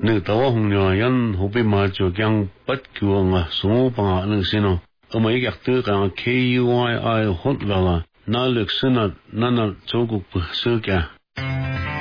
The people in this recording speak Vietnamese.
Nè tao hùng nhờ yan hộp mà cho kyang bắt kêu ngà số bằng nè xin nó. Mà cái tư cái KUII hot là nà lực xin nà nà chỗ cục sơ kia.